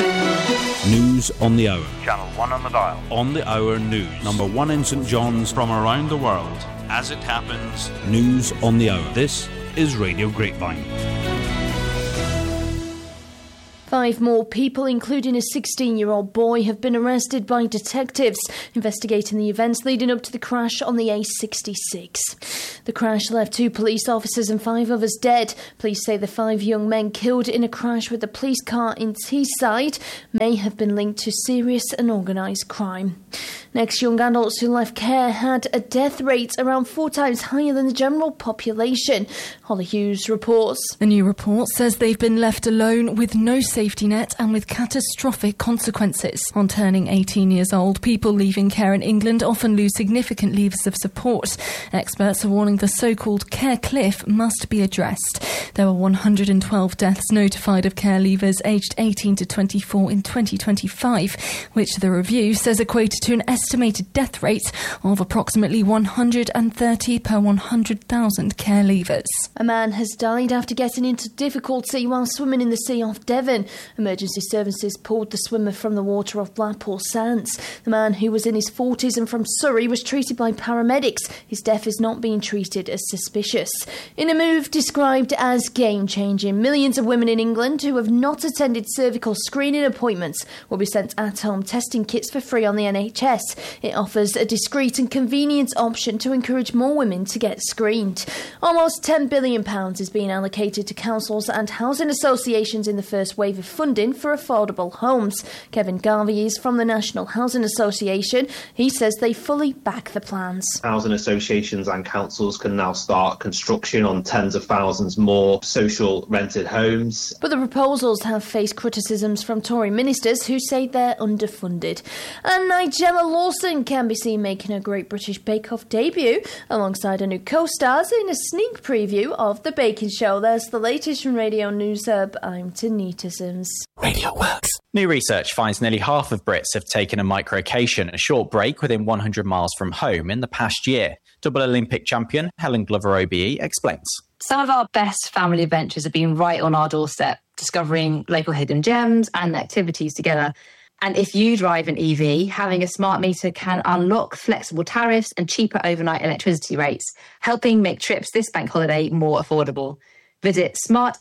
News on the hour. Channel 1 on the dial. On the hour news. Number 1 in St John's. From around the world. As it happens. News on the hour. This is Radio Grapevine. 5 more people, including a 16-year-old boy, have been arrested by detectives investigating the events leading up to the crash on the A66. The crash left 2 police officers and 5 others dead. Police say the 5 young men killed in a crash with a police car in Teesside may have been linked to serious and organised crime. Next, young adults who left care had a death rate around 4 times higher than the general population. Holly Hughes reports. A new report says they've been left alone with no safety net and with catastrophic consequences. On turning 18 years old, people leaving care in England often lose significant levers of support. Experts are warning the so-called care cliff must be addressed. There were 112 deaths notified of care leavers aged 18 to 24 in 2025, which the review says equated to an estimated death rate of approximately 130 per 100,000 care leavers. A man has died after getting into difficulty while swimming in the sea off Devon. Emergency services pulled the swimmer from the water off Blackpool Sands. The man, who was in his 40s and from Surrey, was treated by paramedics. His death is not being treated as suspicious. In a move described as game-changing, millions of women in England who have not attended cervical screening appointments will be sent at-home testing kits for free on the NHS. It offers a discreet and convenient option to encourage more women to get screened. Almost £10 billion is being allocated to councils and housing associations in the first wave of funding for affordable homes. Kevin Garvey is from the National Housing Association. He says they fully back the plans. Housing associations and councils can now start construction on tens of thousands more social rented homes. But the proposals have faced criticisms from Tory ministers who say they're underfunded. And Nigella Lawson can be seen making her Great British Bake Off debut alongside her new co-stars in a sneak preview of The Baking Show. There's the latest from Radio News Hub. I'm Tanita Sims. Radio Works. New research finds nearly half of Brits have taken a microcation, a short break within 100 miles from home in the past year. Double Olympic champion Helen Glover OBE explains. Some of our best family adventures have been right on our doorstep, discovering local hidden gems and activities together. And if you drive an EV, having a smart meter can unlock flexible tariffs and cheaper overnight electricity rates, helping make trips this bank holiday more affordable. Visit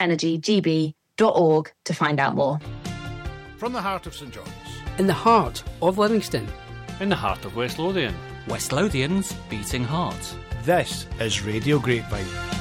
smartenergygb.org to find out more. From the heart of St John's. In the heart of Livingston. In the heart of West Lothian. West Lothian's beating heart. This is Radio Grapevine.